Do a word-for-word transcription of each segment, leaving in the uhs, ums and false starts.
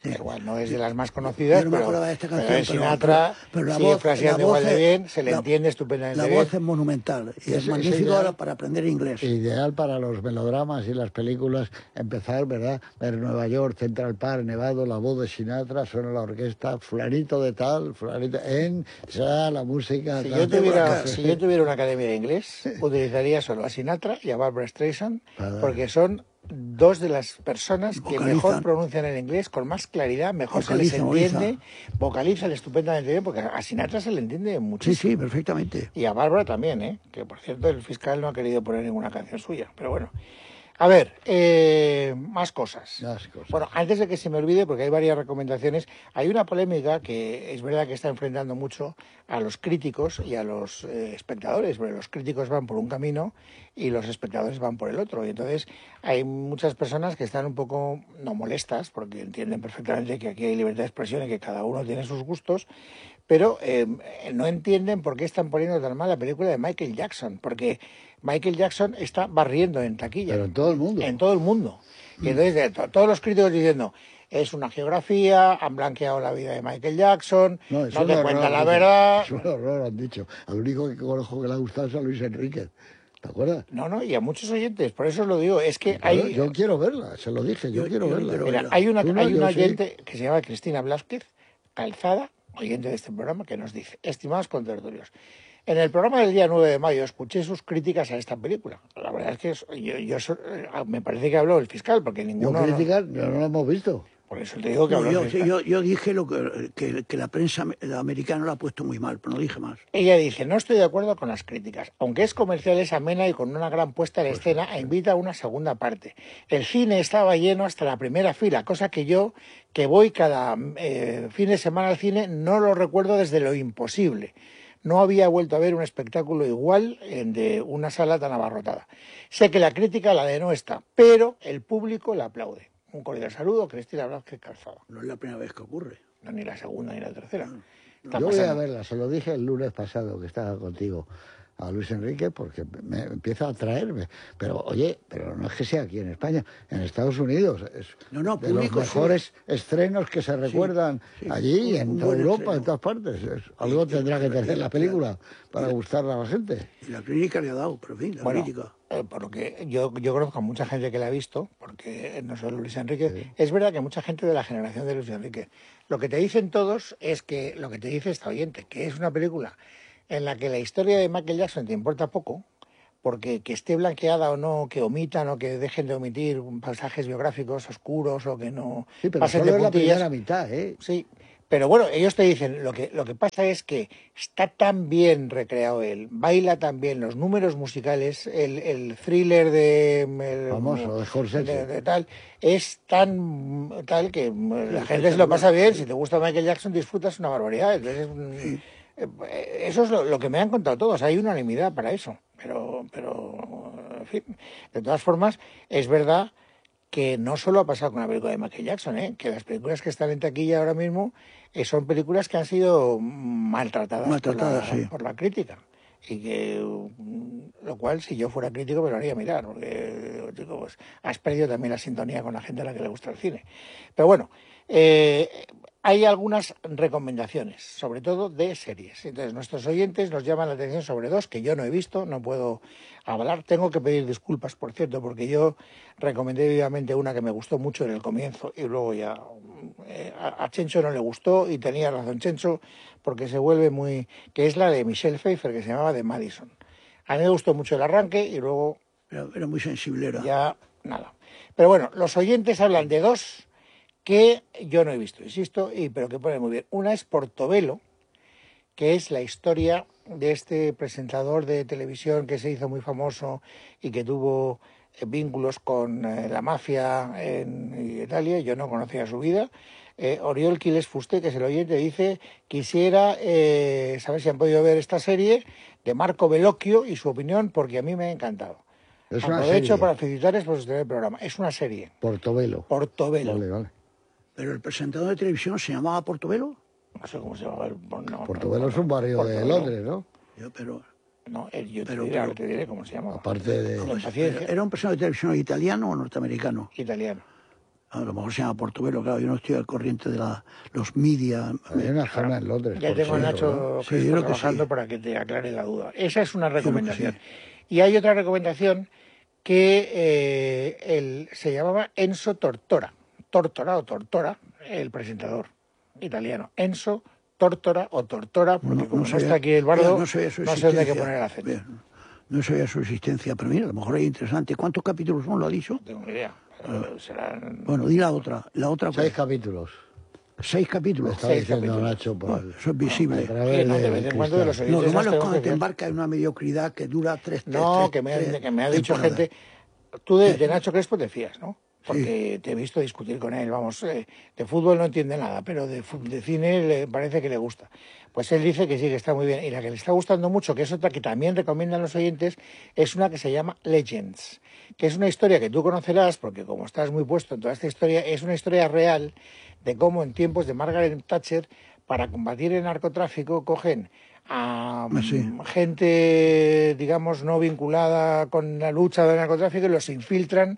Sí. Igual no es de las más conocidas, yo no me pero, acordaba de esta canción, pero es pero- Sinatra, pero- pero la sigue voz- fraseando la voz igual de es- bien, se le la- entiende estupendamente La bien. voz es monumental y es, Es- es magnífico ideal. para aprender inglés. Ideal para los melodramas y las películas, empezar, ¿verdad? Ver Nueva York, Central Park, Nevado, la voz de Sinatra, suena la orquesta, fulanito de tal, fulanito, en, ya la música... Si tal, yo, tuviera, tal. si yo tuviera una academia de inglés, utilizaría solo a Sinatra y a Barbra Streisand, Para- porque son dos de las personas que Vocalizan. mejor pronuncian el inglés, con más claridad, mejor Vocalizan, se les entiende, vocalizan estupendamente bien, porque a Sinatra se le entiende Sí, muchísimo. sí, perfectamente. Y a Bárbara también, ¿eh? Que por cierto el fiscal no ha querido poner ninguna canción suya, pero bueno. A ver, eh, más cosas. Más cosas. Bueno, antes de que se me olvide, porque hay varias recomendaciones, hay una polémica que es verdad que está enfrentando mucho a los críticos y a los eh, espectadores, porque los críticos van por un camino y los espectadores van por el otro. Y entonces hay muchas personas que están un poco, no molestas, porque entienden perfectamente que aquí hay libertad de expresión y que cada uno tiene sus gustos, pero eh, no entienden por qué están poniendo tan mal la película de Michael Jackson, porque Michael Jackson está barriendo en taquilla. Pero en todo el mundo. En todo el mundo. Y entonces de to- todos los críticos diciendo, es una geografía, han blanqueado la vida de Michael Jackson, no, es te un horror, cuentan la dicen. verdad. Es un horror, han dicho. Al único que conozco que le ha gustado es a Luis Enrique. ¿Te acuerdas? No, no, y a muchos oyentes, por eso os lo digo, es que Claro, hay... yo quiero verla, se lo dije, yo, Yo- quiero yo verla. quiero Mira, verla. hay una, Tú no, hay yo una sí. oyente que se llama Cristina Blázquez, Calzada, oyente de este programa, que nos dice, estimados contertulios, en el programa del día nueve de mayo escuché sus críticas a esta película. La verdad es que es- yo, yo so- me parece que habló el fiscal, porque Yo ninguno... no- criticar, no, no lo hemos visto. por eso te digo que No, habló yo, el fiscal. yo, yo dije lo que, que, que la prensa americana lo ha puesto muy mal, pero no dije más. Ella dice, no estoy de acuerdo con las críticas. Aunque es comercial, es amena y con una gran puesta en escena e invita a una segunda parte. El cine estaba lleno hasta la primera fila, cosa que yo, que voy cada eh, fin de semana al cine, no lo recuerdo desde lo imposible. No había vuelto a ver un espectáculo igual en de una sala tan abarrotada. Sé que la crítica la de no está, pero el público la aplaude. Un cordial saludo, Cristina Blázquez Calzada. No es la primera vez que ocurre. No, ni la segunda ni la tercera. Está Yo voy a pasando. verla, se lo dije el lunes pasado que estaba contigo a Luis Enrique porque me empieza a atraerme. Pero oye, pero no es que sea aquí en España, en Estados Unidos es No, no, de los público, mejores estrenos que se recuerdan sí, allí, un- en un toda buen Europa, estreno. en todas partes. Es- algo tendrá que tener la película para gustarle a la gente. Y la clínica le ha dado, pero en fin, la Bueno, crítica. eh, por lo que yo, yo conozco a mucha gente que la ha visto, porque no solo Luis Enrique, es verdad que mucha gente de la generación de Luis Enrique. Lo que te dicen todos es que, lo que te dice esta oyente, que es una película en la que la historia de Michael Jackson te importa poco, porque que esté blanqueada o no, que omitan o que dejen de omitir pasajes biográficos oscuros o que no Sí, pero pasen solo de es la puntillas. primera mitad, ¿eh? Sí, pero bueno, ellos te dicen, lo que, lo que pasa es que está tan bien recreado él, baila tan bien, los números musicales, el, el thriller de... el- Famoso, de Scorsese. de- de tal, es tan tal que la gente se lo pasa bien, si te gusta Michael Jackson disfrutas una barbaridad. Entonces, mm, eh, eso es lo, lo que me han contado todos, hay unanimidad para eso, pero, pero, en fin, de todas formas, es verdad que no solo ha pasado con la película de Michael Jackson, ¿eh? Que las películas que están en taquilla ahora mismo eh, son películas que han sido maltratadas, Maltratadas, por, la, sí. por la crítica. Y que, mm, lo cual, si yo fuera crítico, me lo haría mirar, porque, chico, pues, has perdido también la sintonía con la gente a la que le gusta el cine. Pero bueno, eh, hay algunas recomendaciones, sobre todo de series. Entonces, nuestros oyentes nos llaman la atención sobre dos que yo no he visto, no puedo hablar. Tengo que pedir disculpas, por cierto, porque yo recomendé vivamente una que me gustó mucho en el comienzo y luego ya eh, a, a Chencho no le gustó y tenía razón Chencho porque se vuelve muy... que es la de Michelle Pfeiffer, que se llamaba The Madison. A mí me gustó mucho el arranque y luego Era, era muy sensiblera. ya nada. Pero bueno, los oyentes hablan de dos que yo no he visto, insisto, y pero que ponen muy bien. Una es Portobelo, que es la historia de este presentador de televisión que se hizo muy famoso y que tuvo eh, vínculos con eh, la mafia en Italia. Yo no conocía su vida. Eh, Oriol Quiles Fuste, que es el oyente, dice: quisiera eh, saber si han podido ver esta serie de Marco Bellocchio y su opinión, porque a mí me ha encantado. Es una Aprovecho serie. para felicitarles por sostener el programa. Es una serie. Portobelo. Portobelo. Vale, vale. Pero el presentador de televisión se llamaba Portobelo. No sé cómo se llama. el- No, Portobelo no, es un barrio de Portobelo. Londres, ¿no? Yo, pero, No, eh, yo te, Pero- diré, pero- ahora te diré cómo se llama. Aparte de... Con paciencia. ¿era un presentador de televisión italiano o norteamericano? Italiano. A lo mejor se llama Portobelo, claro, yo no estoy al corriente de la, los media. Hay una zona en Londres. Ya por tengo a cierto, Nacho ¿no? Crespo Sí, yo creo que trabajando sí. para que te aclare la duda. Esa es una creo que recomendación. sí. Y hay otra recomendación que eh, el- se llamaba Enzo Tortora. Tortora o Tortora, el presentador italiano. Enzo Tortora o Tortora, porque No, como no no, sabía- está aquí el bardo, ya, no, no sabía su sé dónde hay que existencia. poner el acento. Bien, no sabía su existencia, pero mira, a lo mejor es interesante. ¿Cuántos capítulos son, lo ha dicho? No tengo ni idea. pero serán... Bueno, di la otra. La otra Seis pues, capítulos. seis Me capítulos. está Seis diciendo capítulos. Nacho por, Bueno, eso es visible. a través Sí, no, de del vez en cuando de los cristal. No, oyentes lo malo nos es cuando tenemos te que- embarcas en una mediocridad que dura tres No, tres- que me, tres ha, que me ha dicho temporadas. gente... Tú de, de Nacho Crespo te fías, ¿no? Porque te he visto discutir con él, vamos, eh, de fútbol no entiende nada, pero de, fu- de cine le parece que le gusta. Pues él dice que sí, que está muy bien. Y la que le está gustando mucho, que es otra que también recomiendan los oyentes, es una que se llama Legends, que es una historia que tú conocerás, porque como estás muy puesto en toda esta historia, es una historia real de cómo en tiempos de Margaret Thatcher, para combatir el narcotráfico, cogen a Ah, sí. mm, gente, digamos, no vinculada con la lucha del narcotráfico y los infiltran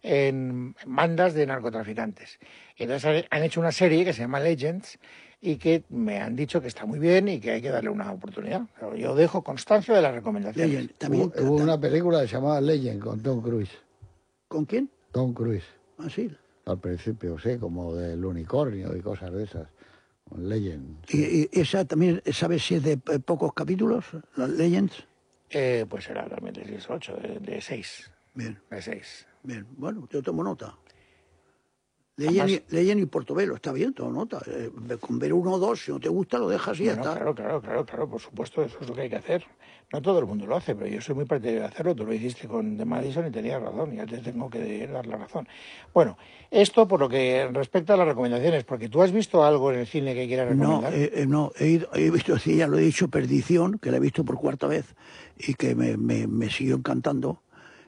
en bandas de narcotraficantes. Y entonces han hecho una serie que se llama Legends y que me han dicho que está muy bien y que hay que darle una oportunidad. Pero yo dejo constancia de las recomendaciones. Legend, también, Hubo, hubo una película que se llamaba Legend con Tom Cruise. ¿Con quién? Tom Cruise. Ah, sí. Al principio, sí, como del unicornio y cosas de esas. Legend. ¿Y, y esa también, sabes si es de eh, pocos capítulos, las Legends? Eh, pues será también de dieciocho, de, de seis. Bien, De seis. bien. Bueno, yo tomo nota. Legend y, Legend y Portobelo, está bien, tomo nota. Eh, con ver uno o dos, si no te gusta, lo dejas y ya Bueno, está. claro, claro, claro, claro, por supuesto, eso es lo que hay que hacer. No todo el mundo lo hace, pero yo soy muy partidario de hacerlo. Tú lo hiciste con The Madison y tenías razón, ya te tengo que dar la razón. Bueno, esto por lo que respecta a las recomendaciones, porque tú has visto algo en el cine que quieras No, recomendar. eh, eh, no he, ido- he visto, sí, ya lo he dicho, Perdición, que la he visto por cuarta vez y que me, me, me siguió encantando.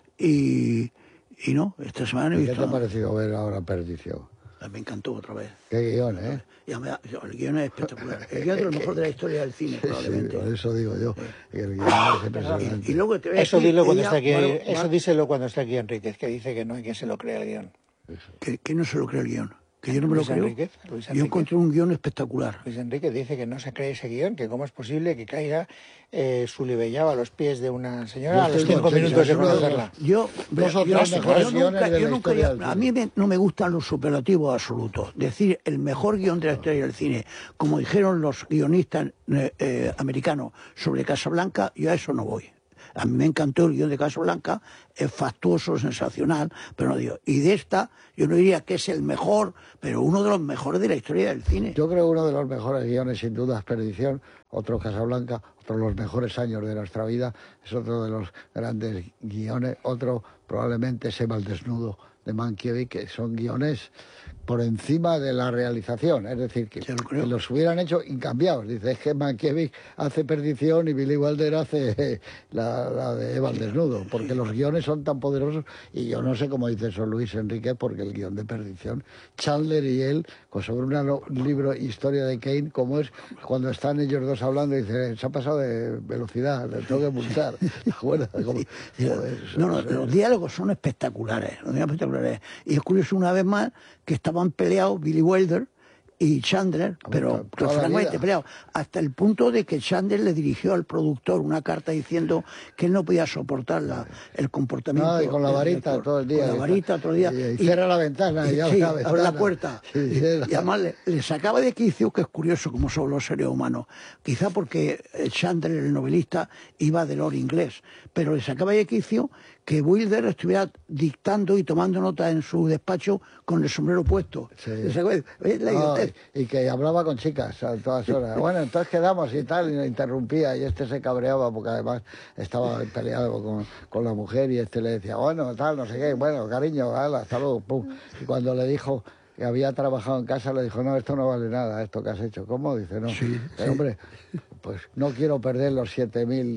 Y, y no, esta semana he ¿Qué te visto... ha parecido ver ahora Perdición? Me encantó otra vez. Qué guión, ¿eh? Ya me da- el guión es espectacular. El guión es lo mejor de la historia del cine, Sí, probablemente. por eso digo yo. Que el guión es impresionante. Y luego te voy a Eso decir, dilo cuando ella- esté aquí, Mar- eso Mar- díselo cuando esté aquí Enríquez, que dice que no hay quien se lo crea el guión. que, que no se lo cree el guión. Que yo no me lo Luis creo. Enríquez, Luis Yo Enríquez. encontré un guión espectacular. Luis Enrique dice que no se cree ese guión, que cómo es posible que caiga eh, Sulibellaba a los pies de una señora Yo a los estoy cinco con minutos de César, uno de conocerla. Yo, Dos o yo- tres yo mejores nunca- guiones de yo la nunca- historia del a cine. mí me- no me gustan los superlativos absolutos. Decir el mejor guión de la historia del cine, como dijeron los guionistas eh, eh, americanos sobre Casablanca, yo a eso no voy. A mí me encantó el guión de Casablanca, es factuoso, sensacional, pero no digo. Y de esta, yo no diría que es el mejor, pero uno de los mejores de la historia del cine. Yo creo que uno de los mejores guiones, sin duda, es Perdición, otro Casablanca, otro de los mejores años de nuestra vida, es otro de los grandes guiones, otro probablemente Seba el desnudo de Mankiewicz, que son guiones por encima de la realización, es decir, que, Ya lo creo. que los hubieran hecho incambiados. Dice, es que Mankiewicz hace Perdición y Billy Wilder hace la, la de Eva el desnudo, porque los guiones son tan poderosos, y yo no sé cómo dice eso Luis Enrique, porque el guión de Perdición, Chandler y él, pues sobre una no- un libro, Historia de Kane, como es cuando están ellos dos hablando, y dice, se ha pasado de velocidad, le tengo que multar. ¿Te acuerdas? Como, joder, No, no, los diálogos son espectaculares, los diálogos espectaculares. Y es curioso una vez más que estaban peleados Billy Wilder y Chandler, pero toda la francamente vida. peleados, hasta el punto de que Chandler le dirigió al productor una carta diciendo que él no podía soportar la, el comportamiento. No, y con la del varita director. todo el día. Con la varita todo el día. Y, y cierra la ventana, y, y- abre sí, la abre ventana. la puerta. Sí, y, cierra. y además le, le sacaba de quicio, que es curioso cómo son los seres humanos. Quizá porque eh, Chandler, el novelista, iba del oro inglés, pero le sacaba de quicio que Wilder estuviera dictando y tomando nota en su despacho con el sombrero puesto. Sí. Le sacaba de- "Oye, la No, idiotez". y que hablaba con chicas a todas horas. Bueno, entonces quedamos y tal, y lo interrumpía, y este se cabreaba porque además estaba peleado con, con la mujer, y este le decía, bueno, tal, no sé qué, bueno, cariño, ala, hasta luego, pum. Y cuando le dijo que había trabajado en casa, le dijo, no, esto no vale nada, esto que has hecho. ¿Cómo? Dice, no. Sí, Pero, sí. hombre, pues no quiero perder los siete mil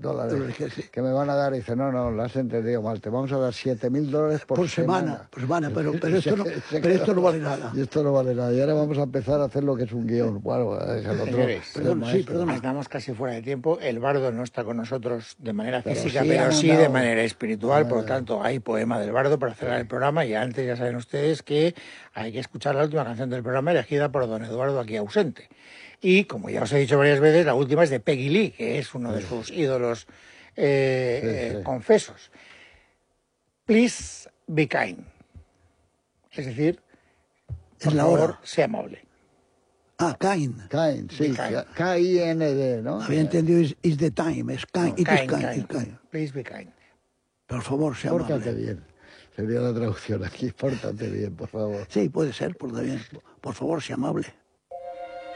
dólares Dólares que sí. que me van a dar. Y dice, no, no, lo has entendido mal, te vamos a dar siete mil dólares por, Por semana, por semana, pero, pero, esto no, pero esto no vale nada. Y esto no vale nada. Y ahora vamos a empezar a hacer lo que es un guión. Bueno, es el otro. Señores, el perdón, sí, maestro. perdón. Estamos casi fuera de tiempo. El bardo no está con nosotros de manera Pero física, sí pero ha sí mandado- de manera espiritual. Ah, Por lo vale. tanto, hay poema del bardo para cerrar el programa. Y antes ya saben ustedes que hay que escuchar la última canción del programa elegida por don Eduardo, aquí ausente. Y como ya os he dicho varias veces, la última es de Peggy Lee, que es uno de sus ídolos eh, Sí, eh, sí. confesos. Please be kind. Es decir, Es por la favor, hora. sea amable. Ah, kind. Cain, sí, Be kind. K I N D, ¿no? Había entendido is, is the time, es kind, No, it is kind, kind, kind. it kind. Please be kind. Por favor, sea Pórtate amable. bien. Sería la traducción aquí. Pórtate bien, por favor. Sí, puede ser, por, bien. Por favor, sea amable.